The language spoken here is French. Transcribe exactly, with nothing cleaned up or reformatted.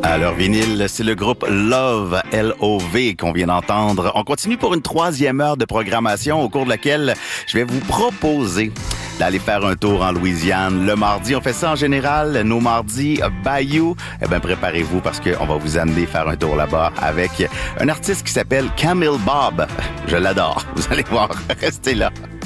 À leur vinyle, c'est le groupe Love, L O V, qu'on vient d'entendre. On continue pour une troisième heure de programmation au cours de laquelle je vais vous proposer d'aller faire un tour en Louisiane le mardi. On fait ça en général, nos mardis Bayou. Eh bien, préparez-vous parce qu'on va vous amener faire un tour là-bas avec un artiste qui s'appelle Camille Bob. Je l'adore. Vous allez voir. Restez là.